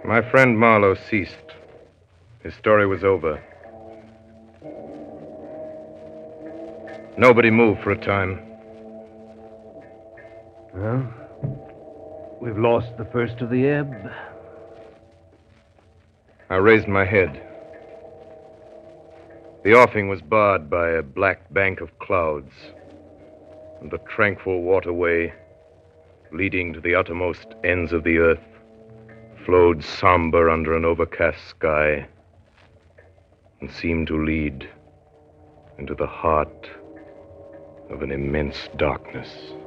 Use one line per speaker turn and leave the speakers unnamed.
My friend Marlowe ceased. His story was over. Nobody moved for a time.
Well, we've lost the first of the ebb.
I raised my head. The offing was barred by a black bank of clouds, and the tranquil waterway, leading to the uttermost ends of the earth, flowed somber under an overcast sky and seemed to lead into the heart of an immense darkness.